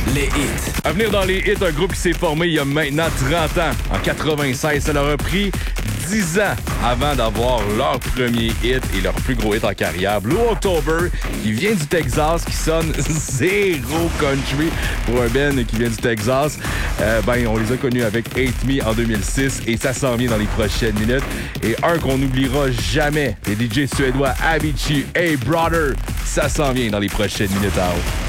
les hits. À venir dans les hits, un groupe qui s'est formé il y a maintenant 30 ans. En 96, ça leur a pris 10 ans avant d'avoir leur premier hit et leur plus gros hit en carrière. Blue October, qui vient du Texas, qui sonne zéro country pour un band qui vient du Texas. On les a connus avec Hate Me en 2006 et ça s'en vient dans les prochaines minutes. Et un qu'on n'oubliera jamais, les DJ suédois Avicii, Hey Brother, ça s'en vient dans les prochaines minutes à haut.